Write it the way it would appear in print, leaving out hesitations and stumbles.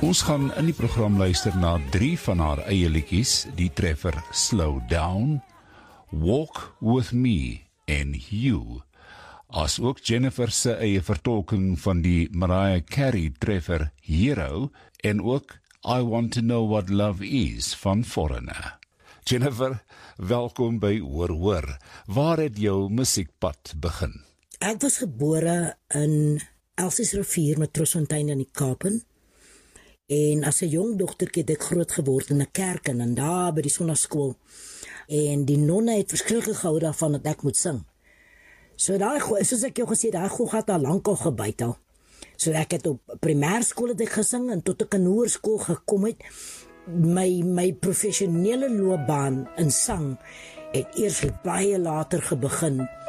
Ons gaan in die program luister na 3 van haar eie liedjies, die treffer Slow Down, Walk With Me en You, as ook Jennifer se eie vertolking van die Mariah Carey treffer Hero en ook I Want To Know What Love Is van Foreigner. Jennifer, welkom by Hoor. Waar het jou musiekpad begin? Ek was gebore in Elsiesrivier met Trosfontein in die Kaapen. En as 'n jong dogtertjie het ek groot geword in 'n kerk en daar by die sonnaskool. En die nonne het verskriklik gehou daarvan dat ek moet sing. So daai, soos ek jou gesê, daai gog het al lank al gebyt al. So ek het op primêrskool het ek gesing en tot ek in hoërskool gekom het. My professionele loopbaan in sang het eers baie later begin.